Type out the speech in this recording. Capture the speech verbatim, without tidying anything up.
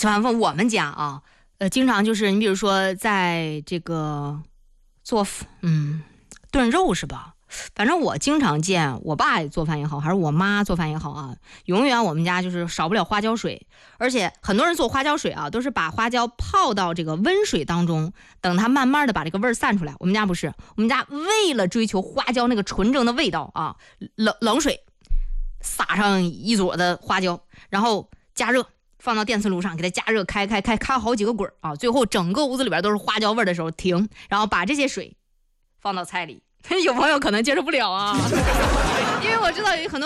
反正我们家啊，呃，经常就是你比如说在这个做嗯炖肉是吧？反正我经常见我爸做饭也好，还是我妈做饭也好啊，永远我们家就是少不了花椒水，而且很多人做花椒水啊，都是把花椒泡到这个温水当中，等它慢慢的把这个味儿散出来。我们家不是，我们家为了追求花椒那个纯正的味道啊，冷冷水撒上一撮的花椒，然后加热。放到电磁炉上给它加热，开开开开好几个滚啊！最后整个屋子里边都是花椒味的时候停，然后把这些水放到菜里。有朋友可能接受不了啊，因为我知道有很多